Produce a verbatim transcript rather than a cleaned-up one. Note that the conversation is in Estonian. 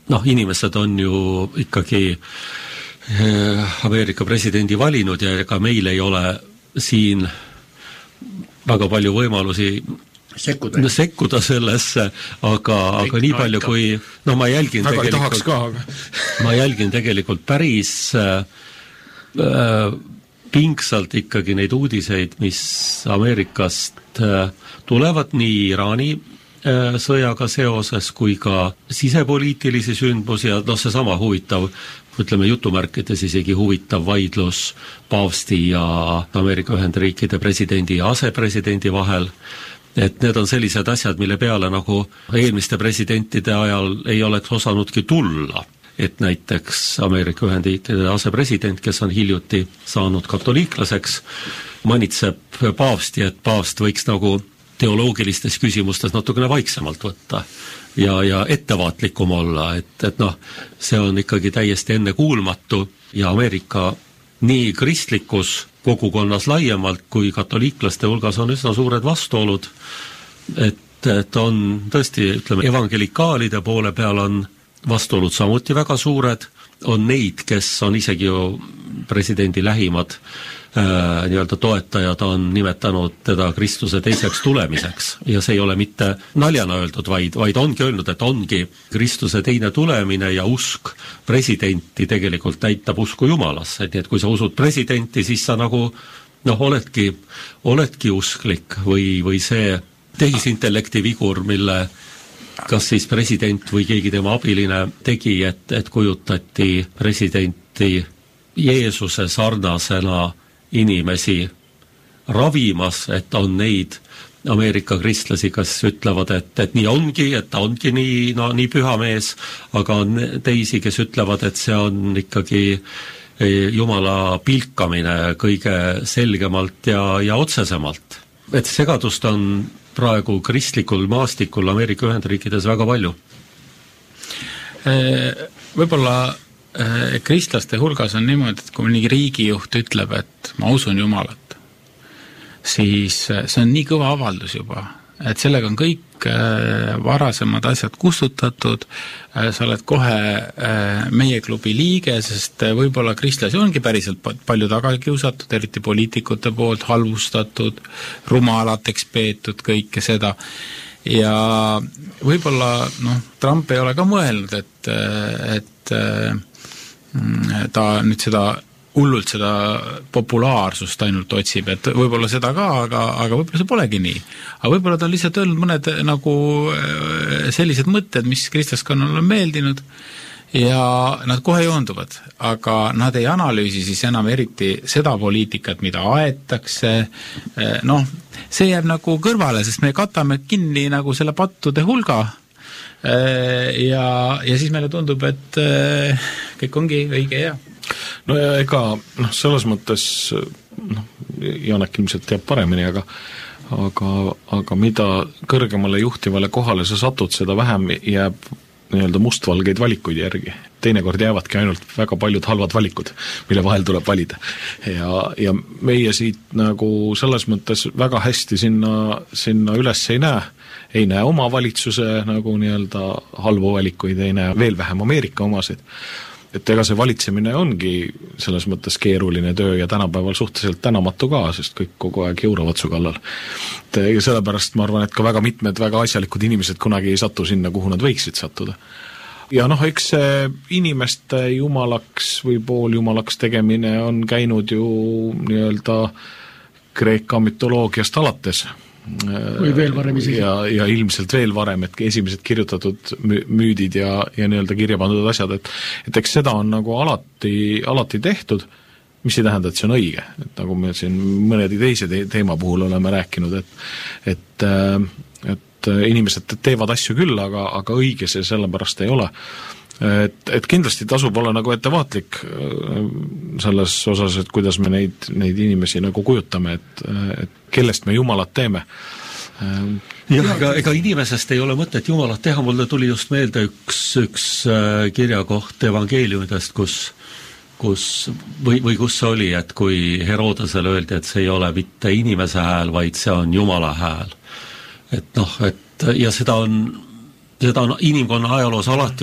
noh, inimesed on ju ikkagi Ameerika presidendi valinud ja ega meil ei ole siin väga palju võimalusi sekkuda, no, sekkuda sellesse, aga, aga nii palju kui noh, ma jälgin väga tegelikult ka, aga... ma jälgin tegelikult päris äh, pingsalt ikkagi neid uudiseid, mis Ameerikast äh, tulevad nii Iraani äh, sõjaga seoses kui ka sisepoliitilisi sündmusi ja noh, seesama huvitav, ütleme jutumärkides isegi huvitav vaidlus paavsti ja Ameerika Ühendriikide presidendi ja asepresidendi vahel, et need on sellised asjad, mille peale nagu eelmiste presidentide ajal ei oleks osanudki tulla. Et näiteks Ameerika Ühendriikide asepresident, kes on hiljuti saanud katoliiklaseks, manitseb paavsti, et paavst võiks nagu teoloogilistes küsimustes natukene vaiksemalt võtta ja, ja ettevaatlikum olla, et, et noh, see on ikkagi täiesti ennekuulmatu ja Ameerika nii kristlikus kogukonnas laiemalt kui katoliiklaste hulgas on üsna suured vastuolud, et, et on tõesti, ütleme, evangelikaalide poole peal on vastuolud samuti väga suured, on neid, kes on isegi ju presidendi lähimad äh, nii-öelda toetajad on nimetanud teda Kristuse teiseks tulemiseks ja see ei ole mitte naljana öeldud, vaid, vaid ongi öelnud, et ongi Kristuse teine tulemine ja usk presidenti tegelikult näitab usku Jumalasse, nii et kui sa usud presidenti, siis sa nagu noh, oledki, oledki usklik või, või see tehisintellekti vigur, mille kas siis president või keegi tema abiline tegi, et, et kujutati presidenti Jeesuse sarnasena inimesi ravimas, et on neid Ameerika kristlasi, kes ütlevad, et, et nii ongi, et ta ongi nii, no, nii püha mees, aga on teisi, kes ütlevad, et see on ikkagi Jumala pilkamine kõige selgemalt ja, ja otsesemalt. Et segadust on praegu kristlikul maastikul Ameerika Ühendriikides väga palju. Võib-olla kristlaste hulgas on niimoodi, et kui mõni riigijuht ütleb, et ma usun Jumalat, siis see on nii kõva avaldus juba, et sellega on kõik varasemad asjad kustutatud, sa oled kohe meie klubi liige, sest võib-olla kristlasi ongi päriselt palju tagasi kiusatud, eriti poliitikute poolt halvustatud, rumalateks peetud kõike seda. Ja võib-olla noh, Trump ei ole ka mõelnud, et, et ta nüüd seda hullult seda populaarsust ainult otsib, et võib-olla seda ka, aga, aga võib-olla see polegi nii. Aga võib-olla ta on lihtsalt öelnud mõned nagu sellised mõtted, mis kristlaskonnale on meeldinud ja nad kohe joonduvad, aga nad ei analüüsi siis enam eriti seda poliitikat, mida aetakse, noh, see jääb nagu kõrvale, sest me katame kinni nagu selle pattude hulga ja, ja siis meile tundub, et kõik ongi õige ja no ja ega noh, selles mõttes noh, Janek ilmselt teab paremini, aga aga, aga mida kõrgemale juhtivale kohale sa satud, seda vähem jääb nii-öelda mustvalgeid valikuid järgi. Teinekord jäävadki ainult väga paljud halvad valikud, mille vahel tuleb valida. Ja, ja meie siit nagu selles mõttes väga hästi sinna, sinna üles ei näe, ei näe oma valitsuse nagu nii-öelda halvu valikuid, ei näe veel vähem Ameerika omasid. Et ega see valitsemine ongi selles mõttes keeruline töö ja tänapäeval suhteliselt tänamatu ka, sest kõik kogu aeg jõuravad su kallal. Ja sellepärast ma arvan, et ka väga mitmed väga asjalikud inimesed kunagi ei satu sinna, kuhu nad võiksid sattuda. Ja noh, eks see inimeste jumalaks või pooljumalaks tegemine on käinud ju nii-öelda Kreeka mütoloogiast alates. Või veel varem isegi. Ja, ja ilmselt veel varem, et esimesed kirjutatud müüdid ja, ja nii-öelda kirja pandud asjad, et, et eks seda on nagu alati, alati tehtud, mis ei tähenda, et see on õige. Et nagu me siin mõnedi teise te- teema puhul oleme rääkinud, et, et, et inimesed teevad asju küll, aga, aga õige see sellepärast ei ole. Et, et kindlasti tasub olla nagu ettevaatlik selles osas, et kuidas me neid, neid inimesi nagu kujutame, et, et kellest me Jumalat teeme. Jah, ega, ega inimesest ei ole mõtet Jumalat teha, mulle tuli just meelde üks, üks kirjakoht evangeeliumidest, kus, kus või, või kus see oli, et kui Herodesele öeldi, et see ei ole mitte inimese hääl, vaid see on Jumala hääl. Et noh, et ja seda on, seda on inimkonna ajaloos alati